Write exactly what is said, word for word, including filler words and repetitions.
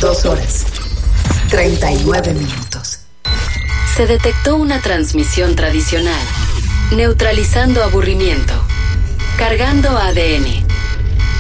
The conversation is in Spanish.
Dos horas, treinta y nueve minutos. Se detectó una transmisión tradicional, neutralizando aburrimiento, cargando A D N,